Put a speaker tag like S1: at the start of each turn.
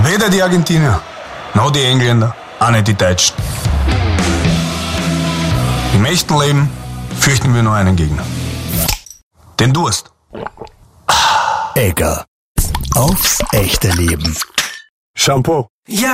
S1: Weder die Argentinier, noch die Engländer, auch nicht die Deutschen. Im echten Leben fürchten wir nur einen Gegner. Den Durst.
S2: Egger. Aufs echte Leben.
S1: Shampoo.